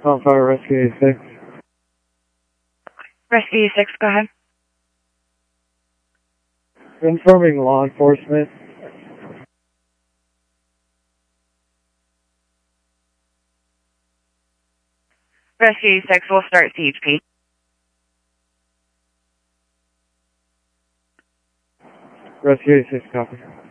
Fire Rescue 86. Rescue 6, go ahead. Informing law enforcement. Rescue 6 will start CHP. Rescue 86, copy.